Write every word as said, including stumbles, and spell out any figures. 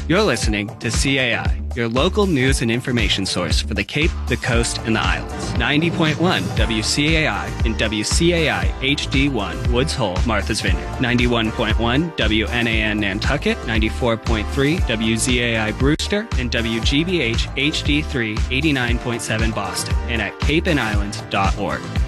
You're listening to C A I, your local news and information source for the Cape, the Coast, and the Islands. ninety point one W C A I and W C A I H D one Woods Hole, Martha's Vineyard. ninety-one point one W N A N Nantucket, ninety-four point three W Z A I Brewster, and W G B H H D three eighty-nine point seven Boston, and at cape and islands dot org.